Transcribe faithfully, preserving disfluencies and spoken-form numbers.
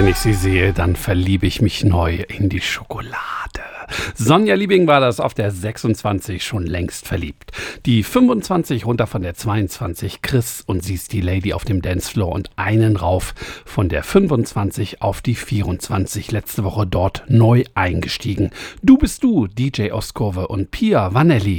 Wenn ich sie sehe, dann verliebe ich mich neu in die Schokolade. Sonja Liebing war das auf der sechsundzwanzig, schon längst verliebt. Die fünfundzwanzig runter von der zweiundzwanzig, Chris, und sie ist die Lady auf dem Dancefloor, und einen rauf von der fünfundzwanzig auf die vierundzwanzig, letzte Woche dort neu eingestiegen. Du bist du, D J Ostkurve und Pia Vanelli.